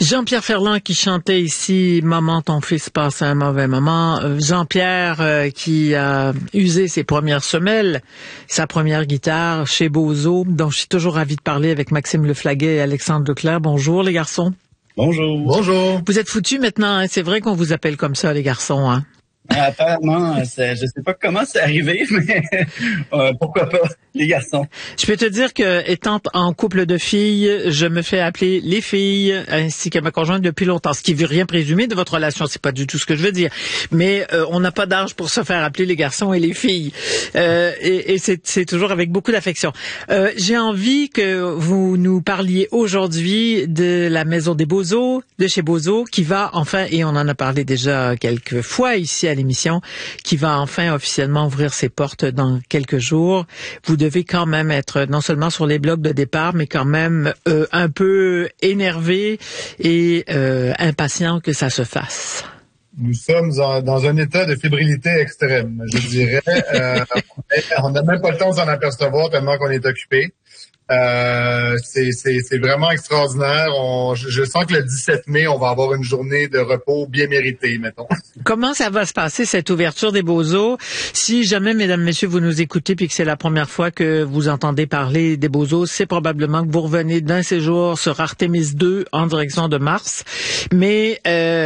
Jean-Pierre Ferland qui chantait ici « Maman, ton fils passe un mauvais moment ». Jean-Pierre qui a usé ses premières semelles, sa première guitare chez Bozo, dont je suis toujours ravie de parler avec Maxime Leflaguet et Alexandre Leclerc. Bonjour les garçons. Bonjour. Bonjour. Vous êtes foutus maintenant, hein? C'est vrai qu'on vous appelle comme ça les garçons, hein? Apparemment, je sais pas comment c'est arrivé, mais pourquoi pas, les garçons. Je peux te dire que, étant en couple de filles, je me fais appeler les filles, ainsi que ma conjointe depuis longtemps. Ce qui veut rien présumer de votre relation, c'est pas du tout ce que je veux dire. Mais on n'a pas d'âge pour se faire appeler les garçons et les filles. Et c'est toujours avec beaucoup d'affection. J'ai envie que vous nous parliez aujourd'hui de la Maison des Beaux-Os, de chez Bozo, qui va enfin, et on en a parlé déjà quelques fois ici à l'émission, qui va enfin officiellement ouvrir ses portes dans quelques jours. Vous devez quand même être non seulement sur les blocs de départ, mais quand même un peu énervé et impatient que ça se fasse. Nous sommes dans un état de fébrilité extrême, je dirais. On n'a même pas le temps de s'en apercevoir tellement qu'on est occupé. C'est vraiment extraordinaire. Je sens que le 17 mai, on va avoir une journée de repos bien méritée, mettons. Comment ça va se passer, cette ouverture des Beaux-Os? Si jamais, mesdames, messieurs, vous nous écoutez puis que c'est la première fois que vous entendez parler des Beaux-Os, c'est probablement que vous revenez d'un séjour sur Artemis 2 en direction de Mars. Mais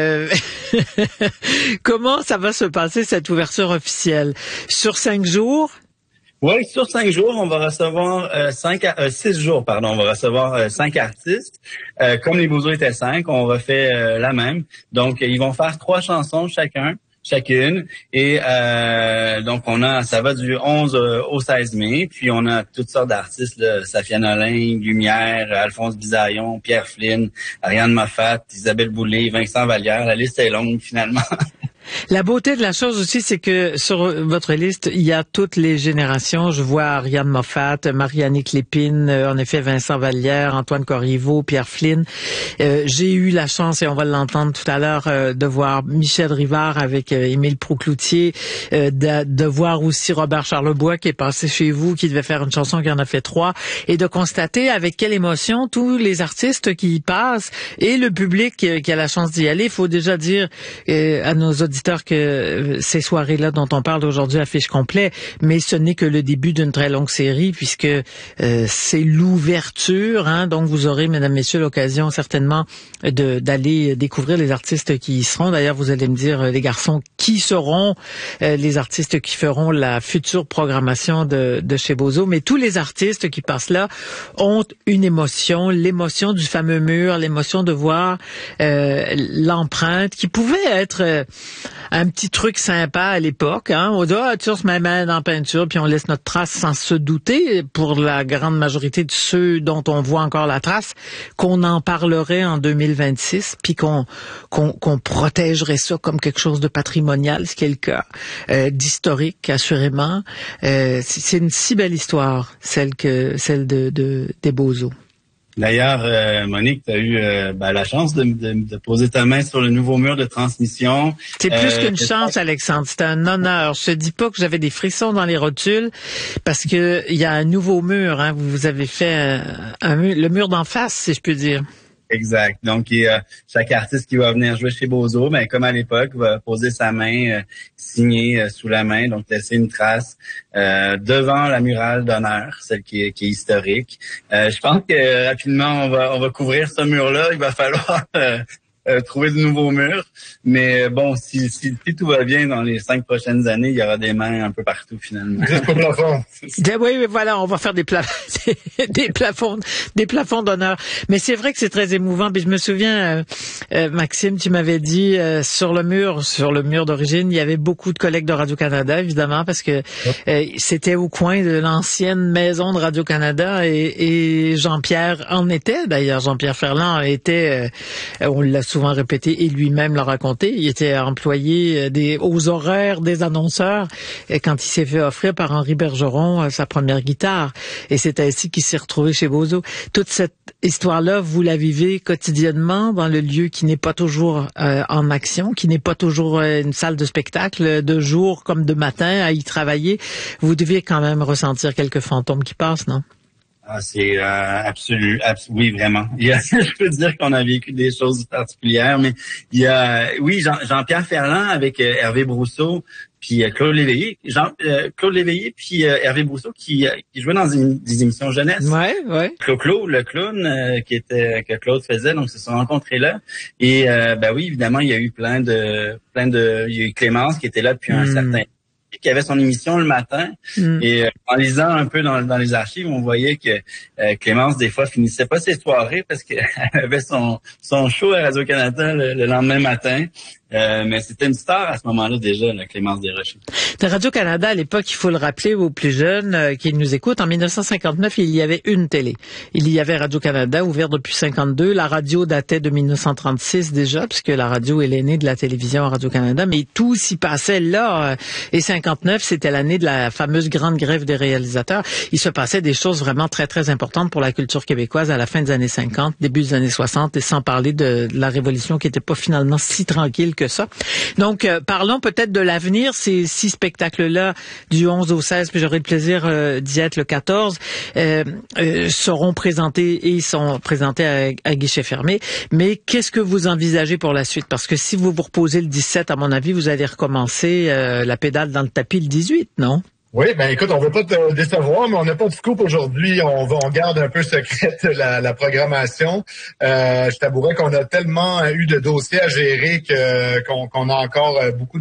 comment ça va se passer, cette ouverture officielle? Sur 5 jours? Oui, sur 5 jours, on va recevoir 6 jours, on va recevoir 5 artistes. Comme les Beaux-Os étaient 5, on refait la même. Donc, ils vont faire 3 chansons chacune. Et donc, ça va du 11 au 16 mai. Puis, on a toutes sortes d'artistes, là, Safia Nolin, Lumière, Alphonse Bisaillon, Pierre Flynn, Ariane Moffat, Isabelle Boulay, Vincent Vallière. La liste est longue, finalement. La beauté de la chose aussi, c'est que sur votre liste, il y a toutes les générations. Je vois Ariane Moffat, Marie-Annick Lépine, en effet Vincent Vallière, Antoine Corriveau, Pierre Flynn. J'ai eu la chance, et on va l'entendre tout à l'heure, de voir Michel Rivard avec Émile Proucloutier, de voir aussi Robert Charlebois qui est passé chez vous, qui devait faire une chanson, qui en a fait 3, et de constater avec quelle émotion tous les artistes qui y passent et le public qui a la chance d'y aller. Il faut déjà dire à nos auditeurs que ces soirées-là dont on parle aujourd'hui affichent complet, mais ce n'est que le début d'une très longue série puisque c'est l'ouverture, hein, donc vous aurez, mesdames, messieurs, l'occasion certainement d'aller découvrir les artistes qui y seront. D'ailleurs, vous allez me dire, les garçons, qui seront les artistes qui feront la future programmation de chez Bozo, mais tous les artistes qui passent là ont une émotion, l'émotion du fameux mur, l'émotion de voir l'empreinte qui pouvait être un petit truc sympa à l'époque, hein. On dit, tu se met main dans la peinture, puis on laisse notre trace sans se douter, pour la grande majorité de ceux dont on voit encore la trace, qu'on en parlerait en 2026, puis qu'on protégerait ça comme quelque chose de patrimonial, ce qui est le cas, d'historique, assurément. C'est une si belle histoire, celle des Beaux-Os. D'ailleurs, Monique, tu as eu la chance de poser ta main sur le nouveau mur de transmission. C'est plus qu'une chance, Alexandre. C'est un honneur. Je te dis pas que j'avais des frissons dans les rotules parce que il y a un nouveau mur. Hein. Vous avez fait le mur d'en face, si je peux dire. Exact. Donc, chaque artiste qui va venir jouer chez Bozo, comme à l'époque, va poser sa main signée sous la main, donc laisser une trace devant la murale d'honneur, celle qui est historique. Je pense que rapidement, on va couvrir ce mur-là. Il va falloir trouver de nouveaux murs. Mais bon, si tout va bien dans les 5 prochaines années, il y aura des mains un peu partout finalement. Juste pour le plafond. Oui, voilà, on va faire des plafonds d'honneur. Mais c'est vrai que c'est très émouvant. Puis je me souviens, Maxime, tu m'avais dit sur le mur d'origine, il y avait beaucoup de collègues de Radio-Canada, évidemment, parce que c'était au coin de l'ancienne maison de Radio-Canada et Jean-Pierre en était. D'ailleurs, Jean-Pierre Ferland était, on l'a souvent répété et lui-même l'a raconté, il était employé aux horaires des annonceurs quand il s'est fait offrir par Henri Bergeron sa première guitare. Et c'est ainsi qu'il s'est retrouvé chez Bozo. Toute cette histoire-là, vous la vivez quotidiennement dans le lieu qui n'est pas toujours en action, qui n'est pas toujours une salle de spectacle, de jour comme de matin à y travailler. Vous deviez quand même ressentir quelques fantômes qui passent, non? Ah, c'est oui, vraiment. Je peux dire qu'on a vécu des choses particulières, mais il y a, oui, Jean-Pierre Ferland avec Hervé Brousseau, puis Claude Léveillé, Claude Léveillé, puis Hervé Brousseau qui jouait dans des émissions jeunesse. Ouais. Claude, le clown que Claude faisait, donc ils se sont rencontrés là. Et ben oui, évidemment, il y a eu il y a eu Clémence qui était là depuis un certain qui avait son émission le matin. Et en lisant un peu dans les archives, on voyait que Clémence, des fois, finissait pas ses soirées parce qu'elle avait son show à Radio-Canada le lendemain matin. Mais c'était une star à ce moment-là déjà, Clémence Desrochers. De Radio-Canada, à l'époque, il faut le rappeler aux plus jeunes qui nous écoutent, en 1959, il y avait une télé. Il y avait Radio-Canada, ouvert depuis 52. La radio datait de 1936 déjà, puisque la radio est l'aînée de la télévision à Radio-Canada, mais tout s'y passait là. Et 59, c'était l'année de la fameuse grande grève des réalisateurs. Il se passait des choses vraiment très, très importantes pour la culture québécoise à la fin des années 50, début des années 60, et sans parler de la révolution qui n'était pas finalement si tranquille que ça. Donc, parlons peut-être de l'avenir. Ces 6 spectacles-là, du 11 au 16, puis j'aurai le plaisir d'y être le 14, seront présentés et sont présentés à guichet fermé. Mais qu'est-ce que vous envisagez pour la suite? Parce que si vous vous reposez le 17, à mon avis, vous allez recommencer la pédale dans le tapis le 18, non? Oui, ben écoute, on veut pas te décevoir, mais on n'a pas de scoop aujourd'hui. On garde un peu secrète la programmation. Je t'avouerais qu'on a tellement eu de dossiers à gérer qu'on a encore beaucoup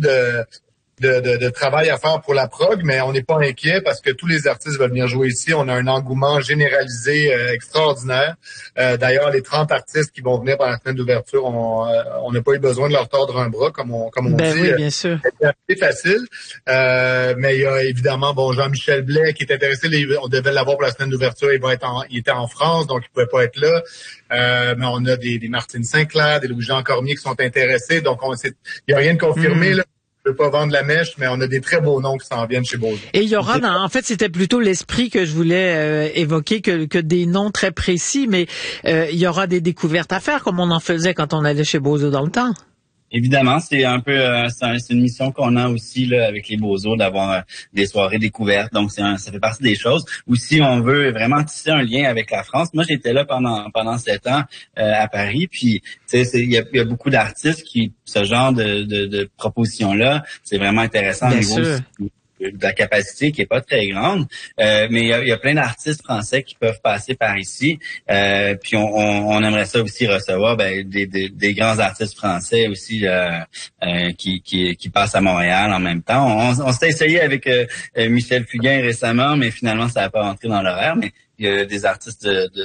de travail à faire pour la prog, mais on n'est pas inquiet parce que tous les artistes veulent venir jouer ici. On a un engouement généralisé extraordinaire. D'ailleurs, les 30 artistes qui vont venir pendant la semaine d'ouverture, on n'a pas eu besoin de leur tordre un bras, comme on dit. Oui, bien sûr. C'est facile. Mais il y a évidemment Jean-Michel Blais qui est intéressé. On devait l'avoir pour la semaine d'ouverture. Il était en France, donc il pouvait pas être là. Mais on a des Martine Sinclair, des Louis-Jean Cormier qui sont intéressés. Donc il y a rien de confirmé là. Je peux pas vendre la mèche, mais on a des très beaux noms qui s'en viennent chez Beaujolais. Et il y aura, en fait, c'était plutôt l'esprit que je voulais évoquer que des noms très précis, mais il y aura des découvertes à faire, comme on en faisait quand on allait chez Bozo dans le temps. Évidemment, c'est un peu c'est une mission qu'on a aussi là avec les Beaux-Eaux d'avoir des soirées découvertes. Donc ça fait partie des choses. Aussi, on veut vraiment tisser un lien avec la France. Moi, j'étais là pendant 7 ans à Paris, puis tu sais il y a beaucoup d'artistes qui ce genre de propositions là, c'est vraiment intéressant au niveau de la capacité qui est pas très grande, mais il y a plein d'artistes français qui peuvent passer par ici, puis on aimerait ça aussi recevoir des grands artistes français aussi qui passent à Montréal en même temps. On s'est essayé avec Michel Fugain récemment, mais finalement ça n'a pas rentré dans l'horaire, mais il y a des artistes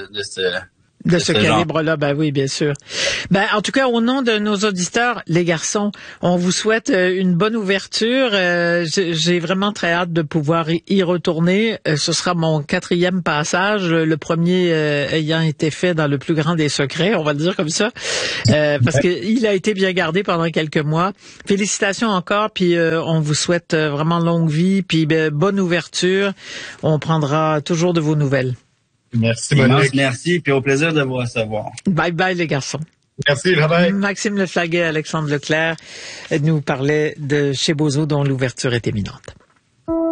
de ce calibre-là, ben oui, bien sûr. Ben, en tout cas, au nom de nos auditeurs, les garçons, on vous souhaite une bonne ouverture. J'ai vraiment très hâte de pouvoir y retourner. Ce sera mon 4e passage, le premier ayant été fait dans le plus grand des secrets, on va le dire comme ça, parce qu'il a été bien gardé pendant quelques mois. Félicitations encore, puis on vous souhaite vraiment longue vie, puis bonne ouverture. On prendra toujours de vos nouvelles. Merci, Monique. Merci, puis au plaisir de vous recevoir. Bye bye, les garçons. Merci, bye bye. Maxime Leflaguet et Alexandre Leclerc nous parlaient de chez Bozo dont l'ouverture est imminente.